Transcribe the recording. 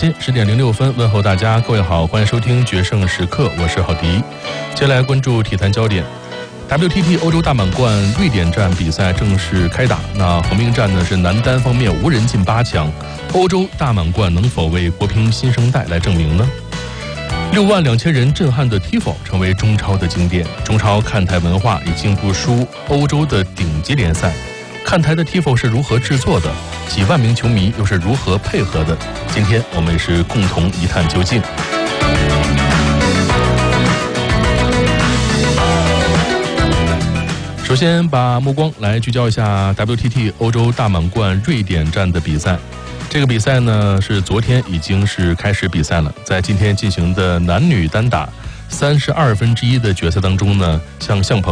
间10:06，问候大家，各位好，欢迎收听决胜时刻，我是郝迪。接下来关注体坛焦点。WTT 欧洲大满贯瑞典站比赛正式开打，那红兵站呢是男单方面无人进8强，欧洲大满贯能否为国乒新生代来证明呢？62000人震撼的 TIFO 成为中超的经典，中超看台文化已经不输欧洲的顶级联赛。看台的 TIFO 是如何制作的？几万名球迷又是如何配合的？今天我们也是共同一探究竟。首先把目光来聚焦一下 WTT 欧洲大满贯瑞典站的比赛。这个比赛呢是昨天已经是开始比赛了，在今天进行的男女单打32分之一的决赛当中呢，像向鹏